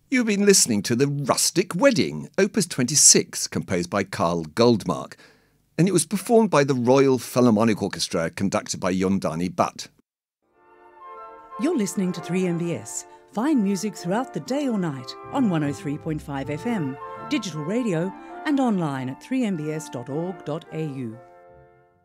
You've been listening to The Rustic Wedding, Opus 26, composed by Carl Goldmark, and it was performed by the Royal Philharmonic Orchestra, conducted by Yondani Butt. You're listening to 3MBS. Find music throughout the day or night on 103.5 FM, digital radio, and online at 3mbs.org.au.